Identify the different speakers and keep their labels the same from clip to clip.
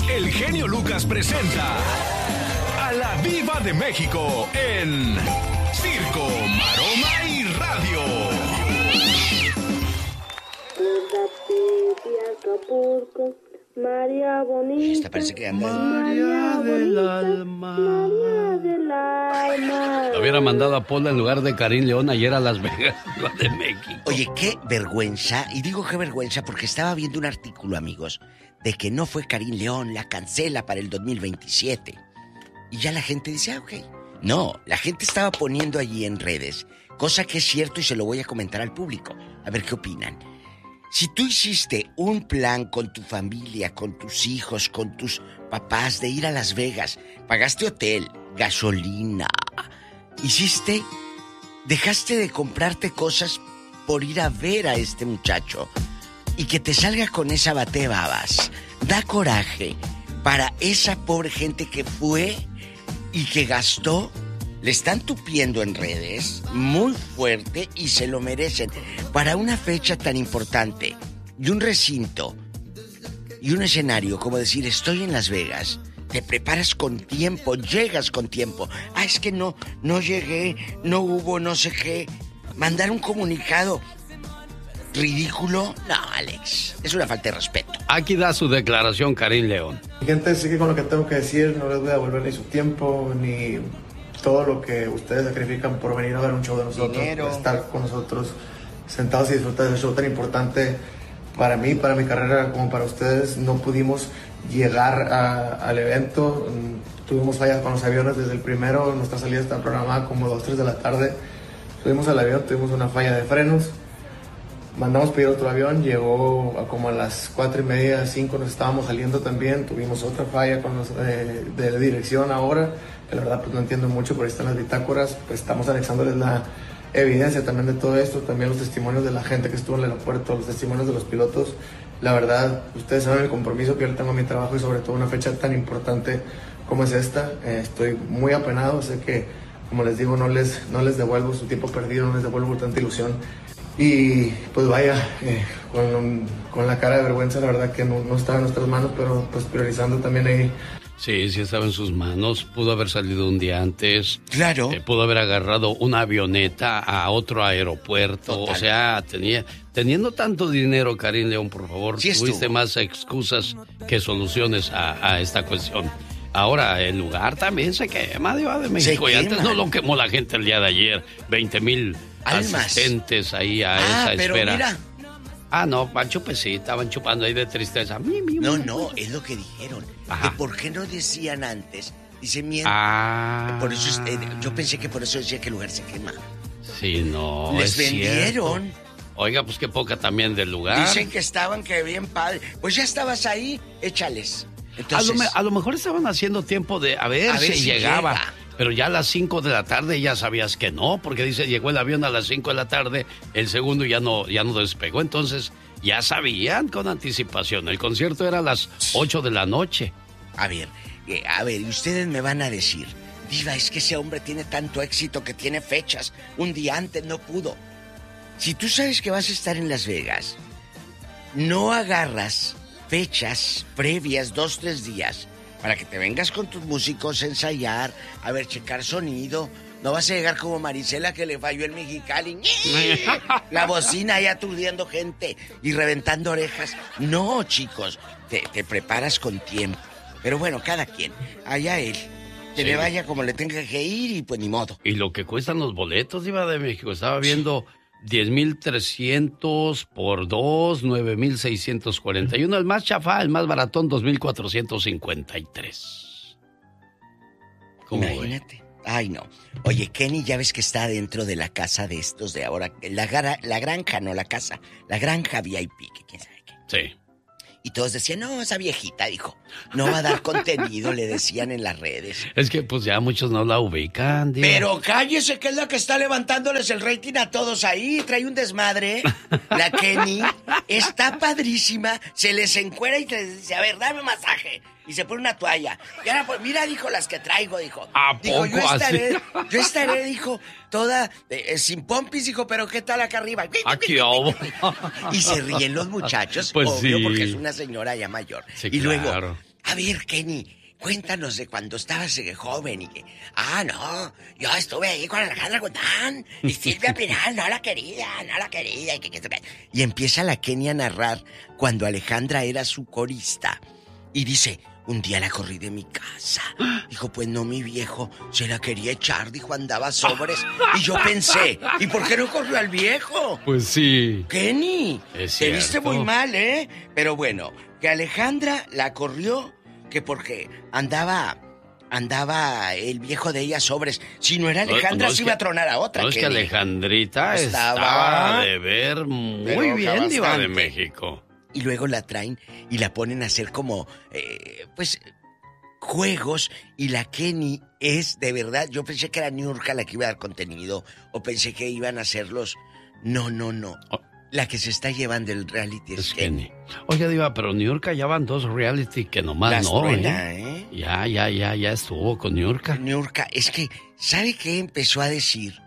Speaker 1: el genio Lucas presenta a la Diva de México en Circo, Maroma y Radio.
Speaker 2: Acapulco, María bonita.
Speaker 3: Esta parece que anda.
Speaker 4: María del alma.
Speaker 2: María del alma.
Speaker 4: Lo hubiera mandado a Pola en lugar de Karim León ayer a Las Vegas, Ciudad de México.
Speaker 3: Oye, qué vergüenza, y digo qué vergüenza porque estaba viendo un artículo, amigos, de que no fue Karim León, la cancela para el 2027. Y ya la gente dice, ok. No, la gente estaba poniendo allí en redes, cosa que es cierto y se lo voy a comentar al público, a ver qué opinan. Si tú hiciste un plan con tu familia, con tus hijos, con tus papás de ir a Las Vegas, pagaste hotel, gasolina, dejaste de comprarte cosas por ir a ver a este muchacho y que te salga con esa batebabas, da coraje para esa pobre gente que fue y que gastó. Le están tupiendo en redes muy fuerte y se lo merecen. Para una fecha tan importante y un recinto y un escenario como decir estoy en Las Vegas, te preparas con tiempo, llegas con tiempo. Ah, es que no llegué, no hubo no sé qué. Mandar un comunicado ridículo. No, Alex, es una falta de respeto.
Speaker 4: Aquí da su declaración Karim León.
Speaker 5: Gente, sigue con lo que tengo que decir, no les voy a devolver ni su tiempo, ni todo lo que ustedes sacrifican por venir a ver un show de nosotros, por estar con nosotros sentados y disfrutar de un show tan importante para mí, para mi carrera, como para ustedes. No pudimos llegar al evento, tuvimos fallas con los aviones desde el primero, nuestra salida está programada como 2, 3 de la tarde. Subimos al avión, tuvimos una falla de frenos, mandamos pedir otro avión, llegó como a las 4:30, 5 nos estábamos saliendo también, tuvimos otra falla con los de dirección ahora, que la verdad pues no entiendo mucho, pero ahí están las bitácoras, pues estamos anexándoles la evidencia también de todo esto, también los testimonios de la gente que estuvo en el aeropuerto, los testimonios de los pilotos. La verdad, ustedes saben el compromiso que yo le tengo a mi trabajo y sobre todo una fecha tan importante como es esta. Estoy muy apenado, sé que, como les digo, no les devuelvo su tiempo perdido, no les devuelvo tanta ilusión. Y pues vaya, con la cara de vergüenza, la verdad que no estaba en nuestras manos, pero pues priorizando también ahí.
Speaker 4: Sí estaba en sus manos, pudo haber salido un día antes.
Speaker 3: Claro.
Speaker 4: Pudo haber agarrado una avioneta a otro aeropuerto. Total. O sea, teniendo tanto dinero, Karim León, por favor, sí tuviste más excusas que soluciones a esta cuestión. Ahora, el lugar también se quema, Diva de México. Y antes no lo quemó la gente el día de ayer. 20,000 asistentes ahí a esa
Speaker 3: pero
Speaker 4: espera.
Speaker 3: Mira.
Speaker 4: No, van chupecita, estaban chupando ahí de tristeza.
Speaker 3: No, es lo que dijeron. ¿Por qué no decían antes? Dice miento. Por eso yo pensé que por eso decía que el lugar se quema.
Speaker 4: Sí, no.
Speaker 3: Les vendieron.
Speaker 4: Cierto. Oiga, pues qué poca también del lugar.
Speaker 3: Dicen que estaban, que bien padre. Pues ya estabas ahí, échales. Entonces,
Speaker 4: a lo mejor estaban haciendo tiempo de a ver si llegaba. Pero ya a las 5 de la tarde ya sabías que no, porque dice, llegó el avión a las 5 de la tarde, el segundo ya no despegó, entonces ya sabían con anticipación. El concierto era a las 8 de la noche.
Speaker 3: A ver, y ustedes me van a decir, Diva, es que ese hombre tiene tanto éxito que tiene fechas, un día antes no pudo. Si tú sabes que vas a estar en Las Vegas, no agarras fechas previas 2, 3 días para que te vengas con tus músicos a ensayar, a ver, checar sonido. No vas a llegar como Marisela que le falló el Mexicali. La bocina ahí aturdiendo gente y reventando orejas. No, chicos, te preparas con tiempo. Pero bueno, cada quien, allá él. Que le vaya como le tenga que ir y pues ni modo.
Speaker 4: Y lo que cuestan los boletos, Diva de México, estaba viendo 10,300 por 2, 9,641. El más chafá, el más baratón, 2,453.
Speaker 3: Imagínate. Ay, no. Oye, Kenny, ya ves que está dentro de la casa de estos de ahora. La granja, no la casa. La granja VIP, que quién sabe qué.
Speaker 4: Sí.
Speaker 3: Y todos decían, no, esa viejita, dijo, no va a dar contenido, le decían en las redes.
Speaker 4: Es que pues ya muchos no la ubican, Diva.
Speaker 3: Pero cállese, que es la que está levantándoles el rating a todos ahí. Trae un desmadre. La Kenny está padrísima. Se les encuera y te dice, a ver, dame masaje. Y se pone una toalla. Y ahora, pues, mira, dijo, las que traigo, dijo.
Speaker 4: ¿A poco
Speaker 3: dijo, yo estaré, dijo, toda sin pompis, dijo, pero ¿qué tal acá arriba?
Speaker 4: Aquí,
Speaker 3: Y se ríen los muchachos,
Speaker 4: pues
Speaker 3: obvio,
Speaker 4: sí,
Speaker 3: porque es una señora ya mayor.
Speaker 4: Sí,
Speaker 3: y luego,
Speaker 4: claro.
Speaker 3: A ver, Kenny, cuéntanos de cuando estabas joven y que... no, yo estuve ahí con Alejandra Guzmán y Silvia Pinal, no la quería. Y empieza la Kenny a narrar cuando Alejandra era su corista. Y dice, un día la corrí de mi casa. Dijo, pues no, mi viejo se la quería echar, dijo, andaba sobres. Y yo pensé, ¿y por qué no corrió al viejo?
Speaker 4: Pues sí.
Speaker 3: Kenny,
Speaker 4: es
Speaker 3: te
Speaker 4: cierto.
Speaker 3: viste muy mal, ¿eh? Pero bueno, que Alejandra la corrió, que porque andaba el viejo de ella sobres. Si no era Alejandra, no se iba a tronar a otra.
Speaker 4: No, es que Alejandrita estaba de ver muy bien, Diva de México.
Speaker 3: Y luego la traen y la ponen a hacer como, juegos. Y la Kenny es, de verdad, yo pensé que era Niurka la que iba a dar contenido. O pensé que iban a hacerlos. No. Oh. La que se está llevando el reality es Kenny.
Speaker 4: Oiga, Diva, pero Niurka ya van 2 reality que nomás
Speaker 3: las
Speaker 4: no,
Speaker 3: truena,
Speaker 4: ¿eh? Ya estuvo con Niurka.
Speaker 3: Niurka, es que, ¿sabe qué empezó a decir?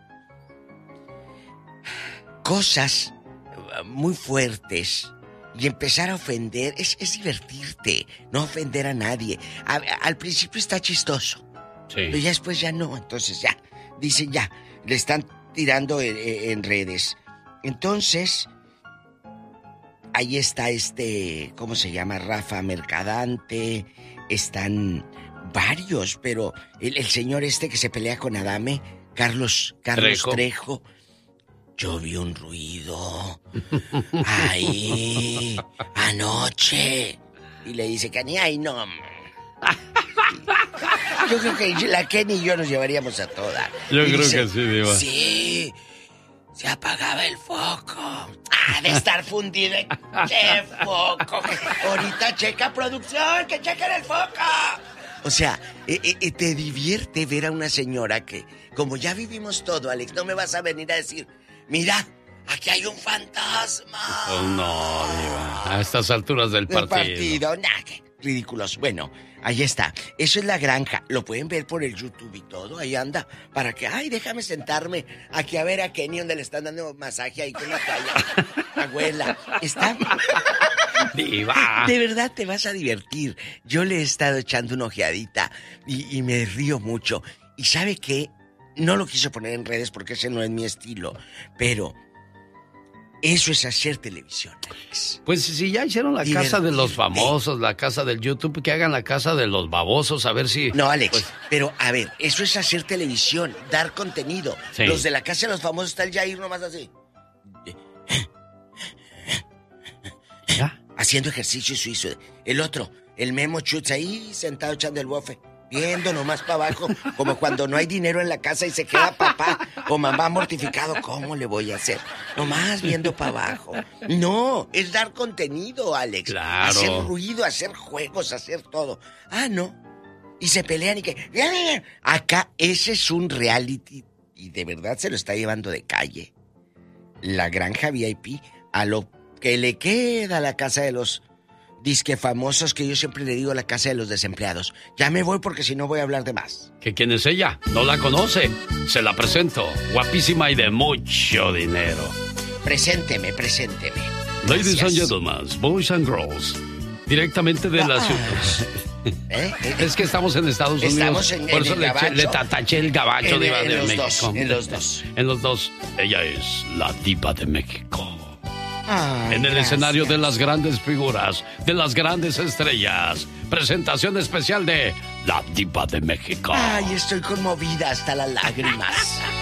Speaker 3: Cosas muy fuertes. Y empezar a ofender es divertirte, no ofender a nadie. Al principio está chistoso, sí. Pero ya después ya no, entonces ya, dicen ya, le están tirando en redes. Entonces, ahí está ¿cómo se llama? Rafa Mercadante, están varios, pero el señor que se pelea con Adame, Carlos Trejo. Yo vi un ruido ahí anoche. Y le dice Kenny, ay no. Yo creo que la Kenny y yo nos llevaríamos a toda.
Speaker 4: Yo creo que sí, Diva.
Speaker 3: Sí, se apagaba el foco. De estar fundido. ¡Qué foco! Ahorita checa producción, que chequen el foco. O sea, te divierte ver a una señora que, como ya vivimos todo, Alex, no me vas a venir a decir... Mira, aquí hay un fantasma.
Speaker 4: Oh, no, Diva. A estas alturas del partido.
Speaker 3: Qué ridículos. Bueno, ahí está. Eso es La Granja. Lo pueden ver por el YouTube y todo. Ahí anda. Para que, déjame sentarme aquí a ver a Kenny donde le están dando masaje ahí con la toalla. Abuela, está...
Speaker 4: Diva.
Speaker 3: De verdad te vas a divertir. Yo le he estado echando una ojeadita y me río mucho. ¿Y sabe qué? No lo quise poner en redes porque ese no es mi estilo, pero eso es hacer televisión, Alex.
Speaker 4: Pues si ya hicieron la casa de los famosos, la casa del YouTube, que hagan la casa de los babosos, a ver si...
Speaker 3: No, Alex, pero a ver, eso es hacer televisión, dar contenido. Sí. Los de la casa de los famosos está el Jair nomás así. ¿Ya? Haciendo ejercicio suizo. El otro, el Memo Chutz ahí sentado echando el bofe. Viendo nomás para abajo, como cuando no hay dinero en la casa y se queda papá o mamá mortificado. ¿Cómo le voy a hacer? Nomás viendo para abajo. No, es dar contenido, Alex.
Speaker 4: Claro.
Speaker 3: Hacer ruido, hacer juegos, hacer todo. No. Y se pelean y que... Acá ese es un reality y de verdad se lo está llevando de calle. La Granja VIP a lo que le queda a la casa de los... disque famosos, que yo siempre le digo la casa de los desempleados. Ya me voy porque si no voy a hablar de más.
Speaker 4: ¿Que quién es ella? ¿No la conoce? Se la presento. Guapísima y de mucho dinero.
Speaker 3: Presénteme.
Speaker 4: Ladies and gentlemen, boys and girls. Directamente de la ciudad. Es que estamos en Estados Unidos. Por eso le tataché el gabacho de México.
Speaker 3: En los dos.
Speaker 4: En los dos. Ella es la diva de México.
Speaker 3: Ay,
Speaker 4: en el escenario de las grandes figuras, de las grandes estrellas. Presentación especial de la diva de México.
Speaker 3: Ay, estoy conmovida hasta las lágrimas.